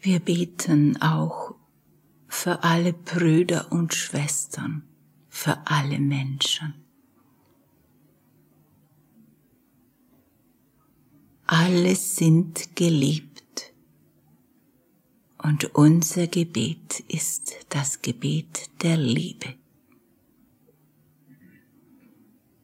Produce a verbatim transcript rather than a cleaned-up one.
Wir beten auch für alle Brüder und Schwestern, für alle Menschen. Alle sind geliebt und unser Gebet ist das Gebet der Liebe.